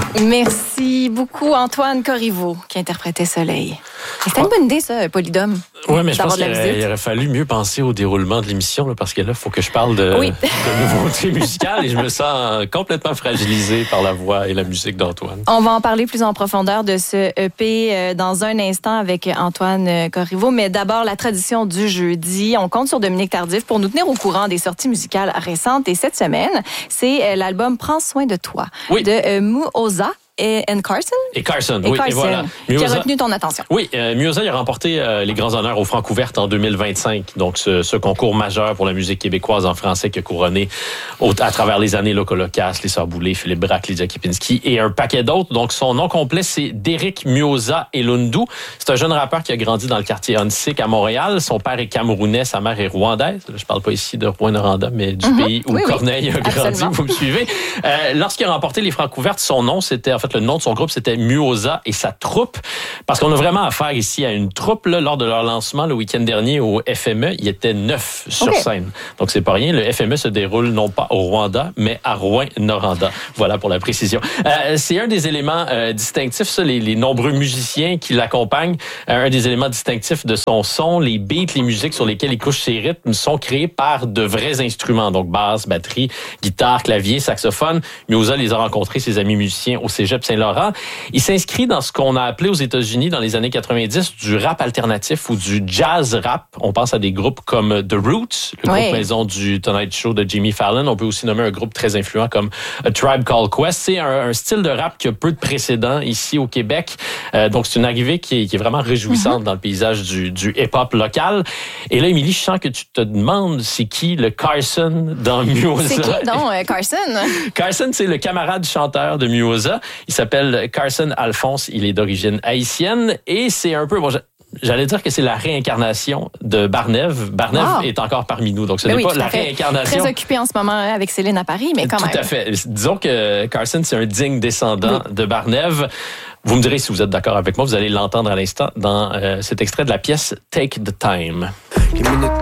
Merci beaucoup, Antoine Corriveau, qui interprétait Soleil. C'était une bonne idée, ça, Polydome. Oui, mais je pense qu'il aurait fallu mieux penser au déroulement de l'émission, là, parce que là, il faut que je parle de nouveautés musicales et je me sens complètement fragilisé par la voix et la musique d'Antoine. On va en parler plus en profondeur de ce EP dans un instant avec Antoine Corriveau, mais d'abord, la tradition du jeudi. On compte sur Dominique Tardif pour nous tenir au courant des sorties musicales récentes. Et cette semaine, c'est l'album Prends soin de toi de Muoza. Et Carson? Et Carson, oui. Et voilà. Qui a retenu ton attention. Oui, Muoza a remporté les grands honneurs aux Francouvertes en 2025. Donc, ce concours majeur pour la musique québécoise en français qui a couronné à travers les années Loco-Locas, les Sœurs Boulay, Philippe Braque, Lydia Kipinski et un paquet d'autres. Donc, son nom complet, c'est Derek Muoza Elundu. C'est un jeune rappeur qui a grandi dans le quartier Onsic à Montréal. Son père est camerounais, sa mère est rwandaise. Je parle pas ici de Rwanda, mais du pays où Corneille a grandi. Absolument. Vous me suivez? Lorsqu'il a remporté les Francouvertes, son nom, c'était en fait le nom de son groupe, c'était Muoza et sa troupe. Parce qu'on a vraiment affaire ici à une troupe. Là, lors de leur lancement le week-end dernier au FME, il y était 9 sur scène. Donc, c'est pas rien. Le FME se déroule non pas au Rwanda, mais à Rouyn-Noranda. Voilà pour la précision. C'est un des éléments distinctifs, ça, les nombreux musiciens qui l'accompagnent. Un des éléments distinctifs de son son, les beats, les musiques sur lesquelles il couche ses rythmes sont créés par de vrais instruments. Donc, basse, batterie, guitare, clavier, saxophone. Muoza les a rencontrés, ses amis musiciens, au Cégep Saint-Laurent. Il s'inscrit dans ce qu'on a appelé aux États-Unis dans les années 90 du rap alternatif ou du jazz rap. On pense à des groupes comme The Roots, le groupe maison du Tonight Show de Jimmy Fallon. On peut aussi nommer un groupe très influent comme A Tribe Called Quest. C'est un style de rap qui a peu de précédents ici au Québec. Donc, c'est une arrivée qui est vraiment réjouissante dans le paysage du hip-hop local. Et là, Émilie, je sens que tu te demandes c'est qui le Carson dans Muoza. C'est qui donc, Carson? Carson, c'est le camarade chanteur de Muoza. Il s'appelle Carson Alphonse. Il est d'origine haïtienne et c'est un peu... Bon, j'allais dire que c'est la réincarnation de Barnev. Barnev est encore parmi nous, donc ce n'est pas la réincarnation. Très occupé en ce moment avec Céline à Paris, mais quand même. Tout à fait. Disons que Carson, c'est un digne descendant de Barnev. Vous me direz si vous êtes d'accord avec moi. Vous allez l'entendre à l'instant dans cet extrait de la pièce Take the Time.